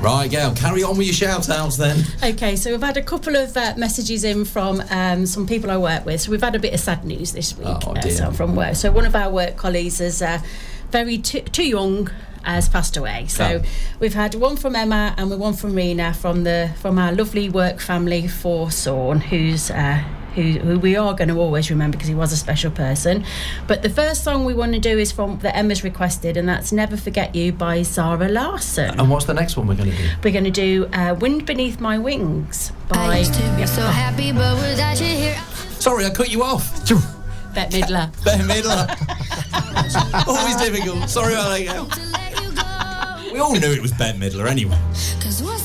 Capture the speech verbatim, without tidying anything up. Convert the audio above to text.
Right, Gail, carry on with your shout-outs then. Okay, so we've had a couple of uh, messages in from um, some people I work with. So we've had a bit of sad news this week Oh, uh, dear. so from work. So one of our work colleagues is uh, very too, too young, has passed away. So Oh. we've had one from Emma and one from Rena from the from our lovely work family for Sawn, who's uh, who, who we are going to always remember because he was a special person. But the first song we want to do is from that Emma's requested, and that's "Never Forget You" by Zara Larsson. And what's the next one we're going to do? We're going to do uh, "Wind Beneath My Wings" by I used to be so happy, but without you here, Sorry, I cut you off. Bette Midler. Bette Midler. Always difficult. Sorry about that, Gail. to let you go. We all knew it was Bette Midler anyway. 'Cause what's